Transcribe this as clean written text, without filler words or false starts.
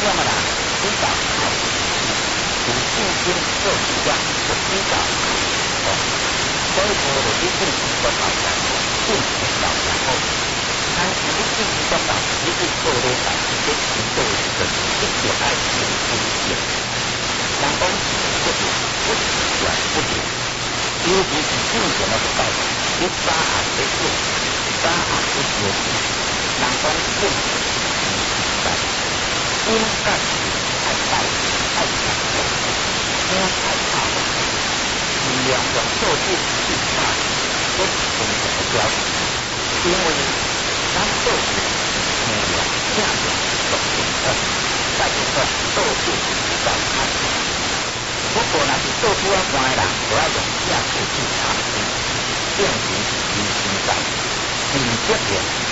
样的啦，指导有信心做主张的指导所以说我一定做好然后进行到然后但是你进行到一定做得到这程度的一点爱情不行人讲不管不行尤其是进行的时候你把握得住把握得住人讲进应该是爱带爱强的应该好尽量用做事去把这种的标准因为咱做事能量下降总是在这个做事在他不过那是做出来乖啦我要用下次去尝试变成是新在你这边